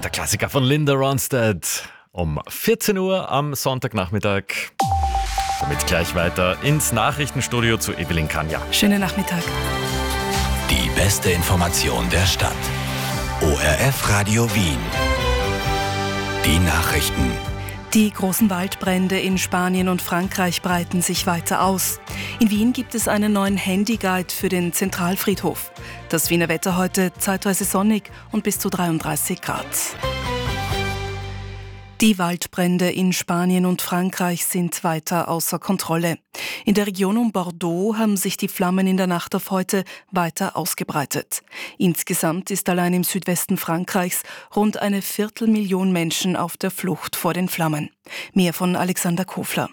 Der Klassiker von Linda Ronstadt um 14 Uhr am Sonntagnachmittag. Damit gleich weiter ins Nachrichtenstudio zu Evelyn Kanja. Schönen Nachmittag. Die beste Information der Stadt. ORF Radio Wien. Die Nachrichten. Die großen Waldbrände in Spanien und Frankreich breiten sich weiter aus. In Wien gibt es einen neuen Handyguide für den Zentralfriedhof. Das Wiener Wetter heute zeitweise sonnig und bis zu 33 Grad. Die Waldbrände in Spanien und Frankreich sind weiter außer Kontrolle. In der Region um Bordeaux haben sich die Flammen in der Nacht auf heute weiter ausgebreitet. Insgesamt ist allein im Südwesten Frankreichs rund 250.000 Menschen auf der Flucht vor den Flammen. Mehr von Alexander Kofler.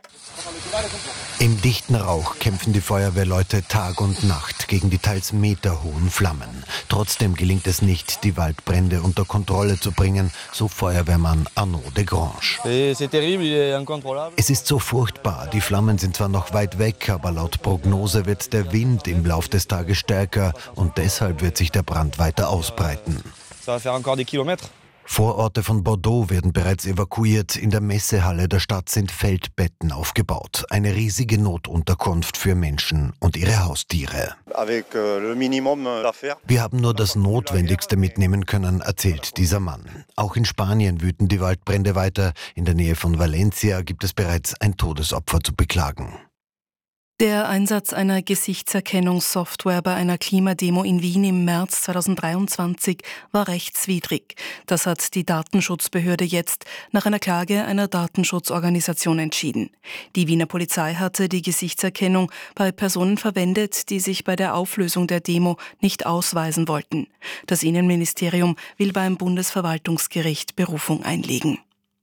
Im dichten Rauch kämpfen die Feuerwehrleute Tag und Nacht gegen die teils meterhohen Flammen. Trotzdem gelingt es nicht, die Waldbrände unter Kontrolle zu bringen, so Feuerwehrmann Arnaud de Grange. Es ist so furchtbar. Die Flammen sind zwar noch weit weg, aber laut Prognose wird der Wind im Lauf des Tages stärker und deshalb wird sich der Brand weiter ausbreiten. Vororte von Bordeaux werden bereits evakuiert. In der Messehalle der Stadt sind Feldbetten aufgebaut. Eine riesige Notunterkunft für Menschen und ihre Haustiere. Wir haben nur das Notwendigste mitnehmen können, erzählt dieser Mann. Auch in Spanien wüten die Waldbrände weiter. In der Nähe von Valencia gibt es bereits ein Todesopfer zu beklagen. Der Einsatz einer Gesichtserkennungssoftware bei einer Klimademo in Wien im März 2023 war rechtswidrig. Das hat die Datenschutzbehörde jetzt nach einer Klage einer Datenschutzorganisation entschieden. Die Wiener Polizei hatte die Gesichtserkennung bei Personen verwendet, die sich bei der Auflösung der Demo nicht ausweisen wollten. Das Innenministerium will beim Bundesverwaltungsgericht Berufung einlegen.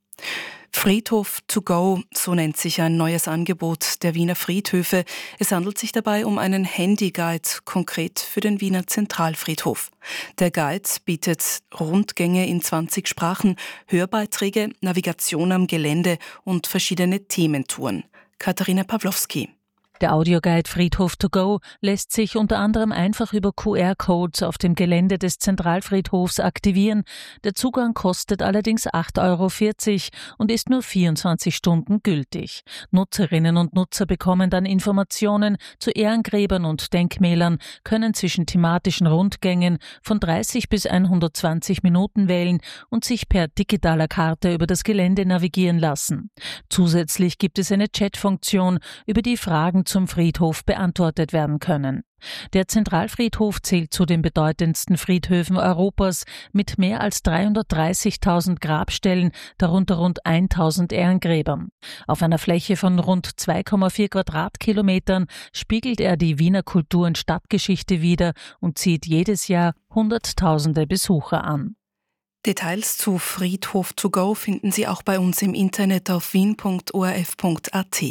Friedhof to go, so nennt sich ein neues Angebot der Wiener Friedhöfe. Es handelt sich dabei um einen Handyguide, konkret für den Wiener Zentralfriedhof. Der Guide bietet Rundgänge in 20 Sprachen, Hörbeiträge, Navigation am Gelände und verschiedene Thementouren. Katharina Pawlowski. Der Audioguide Friedhof to go lässt sich unter anderem einfach über QR-Codes auf dem Gelände des Zentralfriedhofs aktivieren. Der Zugang kostet allerdings 8,40 € und ist nur 24 Stunden gültig. Nutzerinnen und Nutzer bekommen dann Informationen zu Ehrengräbern und Denkmälern, können zwischen thematischen Rundgängen von 30 bis 120 Minuten wählen und sich per digitaler Karte über das Gelände navigieren lassen. Zusätzlich gibt es eine Chatfunktion, über die Fragen zum Friedhof beantwortet werden können. Der Zentralfriedhof zählt zu den bedeutendsten Friedhöfen Europas mit mehr als 330.000 Grabstellen, darunter rund 1.000 Ehrengräbern. Auf einer Fläche von rund 2,4 Quadratkilometern spiegelt er die Wiener Kultur- und Stadtgeschichte wider und zieht jedes Jahr Hunderttausende Besucher an. Details zu Friedhof to go finden Sie auch bei uns im Internet auf wien.orf.at.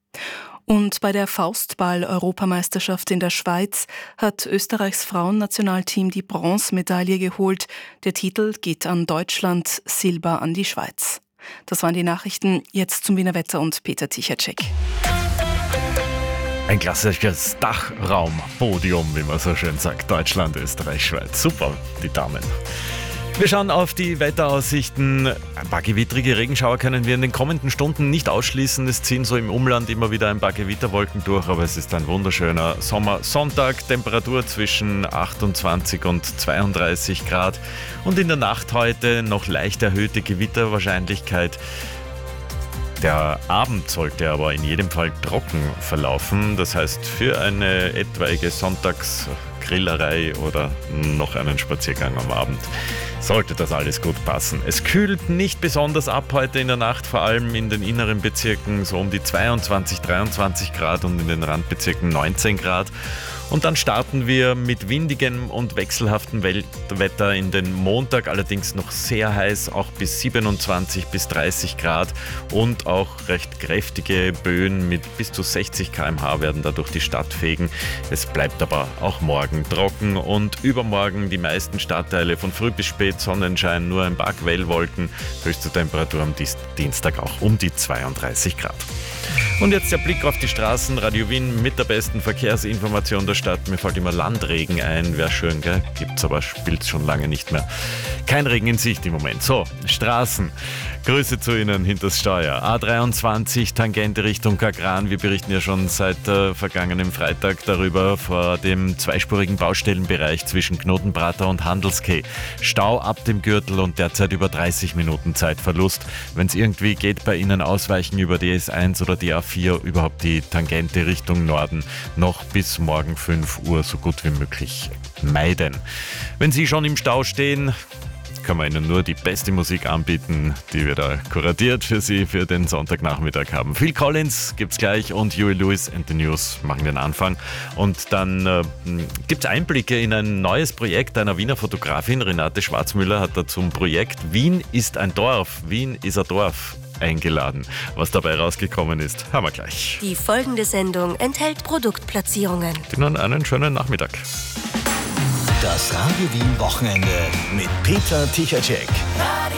Und bei der Faustball-Europameisterschaft in der Schweiz hat Österreichs Frauennationalteam die Bronzemedaille geholt. Der Titel geht an Deutschland, Silber an die Schweiz. Das waren die Nachrichten. Jetzt zum Wiener Wetter und Peter Tichacek. Ein klassisches Dachraumpodium, wie man so schön sagt. Deutschland, Österreich, Schweiz. Super, die Damen. Wir schauen auf die Wetteraussichten. Ein paar gewittrige Regenschauer können wir in den kommenden Stunden nicht ausschließen. Es ziehen so im Umland immer wieder ein paar Gewitterwolken durch, aber es ist ein wunderschöner Sommersonntag. Temperatur zwischen 28 und 32 Grad. Und in der Nacht heute noch leicht erhöhte Gewitterwahrscheinlichkeit. Der Abend sollte aber in jedem Fall trocken verlaufen. Das heißt, für eine etwaige Sonntagsgrillerei oder noch einen Spaziergang am Abend sollte das alles gut passen. Es kühlt nicht besonders ab heute in der Nacht, vor allem in den inneren Bezirken so um die 22, 23 Grad und in den Randbezirken 19 Grad. Und dann starten wir mit windigem und wechselhaftem Wetter in den Montag, allerdings noch sehr heiß, auch bis 27 bis 30 Grad und auch recht kräftige Böen mit bis zu 60 km/h werden da durch die Stadt fegen. Es bleibt aber auch morgen trocken und übermorgen die meisten Stadtteile von früh bis spät Sonnenschein, nur ein paar Quellwolken, höchste Temperatur am Dienstag auch um die 32 Grad. Und jetzt der Blick auf die Straßen. Radio Wien mit der besten Verkehrsinformation der Stadt. Mir fällt immer Landregen ein, wäre schön, gell? Gibt's aber, spielt's schon lange nicht mehr. Kein Regen in Sicht im Moment. So, Straßen. Grüße zu Ihnen hinters Steuer. A23, Tangente Richtung Kagran. Wir berichten ja schon seit vergangenem Freitag darüber vor dem zweispurigen Baustellenbereich zwischen Knotenprater und Handelskeh. Stau ab dem Gürtel und derzeit über 30 Minuten Zeitverlust. Wenn es irgendwie geht, bei Ihnen ausweichen über die S1 oder die A4, überhaupt die Tangente Richtung Norden, noch bis morgen 5 Uhr so gut wie möglich meiden. Wenn Sie schon im Stau stehen, kann man Ihnen nur die beste Musik anbieten, die wir da kuratiert für Sie für den Sonntagnachmittag haben. Phil Collins gibt's gleich und Huey Lewis and the News machen den Anfang. Und dann gibt's Einblicke in ein neues Projekt einer Wiener Fotografin. Renate Schwarzmüller hat da zum Projekt Wien ist ein Dorf, Wien ist ein Dorf eingeladen. Was dabei rausgekommen ist, haben wir gleich. Die folgende Sendung enthält Produktplatzierungen. Ihnen einen schönen Nachmittag. Das Radio Wien Wochenende mit Peter Tichacek. Radio